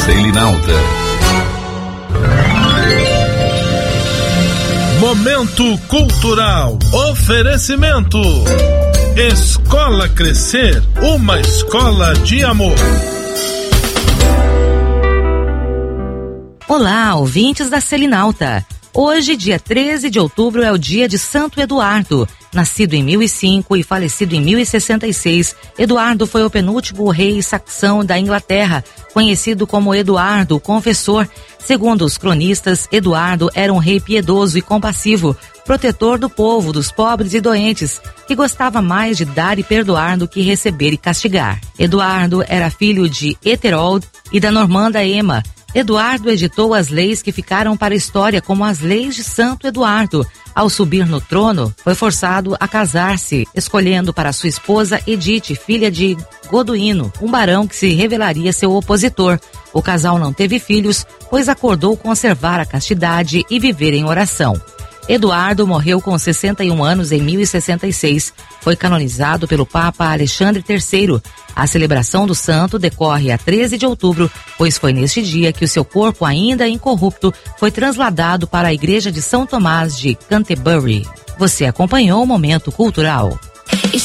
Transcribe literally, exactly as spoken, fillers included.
Selinalta. Momento cultural. Oferecimento. Escola Crescer, uma escola de amor. Olá, ouvintes da Selinalta. Hoje, dia treze de outubro, é o dia de Santo Eduardo. Nascido em mil e cinco e falecido em mil e sessenta e seis, Eduardo foi o penúltimo rei saxão da Inglaterra, conhecido como Eduardo o Confessor. Segundo os cronistas, Eduardo era um rei piedoso e compassivo, protetor do povo, dos pobres e doentes, que gostava mais de dar e perdoar do que receber e castigar. Eduardo era filho de Etherold e da normanda Emma. Eduardo editou as leis que ficaram para a história como as leis de Santo Eduardo. Ao subir no trono, foi forçado a casar-se, escolhendo para sua esposa Edith, filha de Goduíno, um barão que se revelaria seu opositor. O casal não teve filhos, pois acordou conservar a castidade e viver em oração. Eduardo morreu com sessenta e um anos em mil e sessenta e seis. Foi canonizado pelo Papa Alexandre terceiro. A celebração do santo decorre a treze de outubro, pois foi neste dia que o seu corpo, ainda incorrupto, foi trasladado para a igreja de São Tomás de Canterbury. Você acompanhou o Momento Cultural.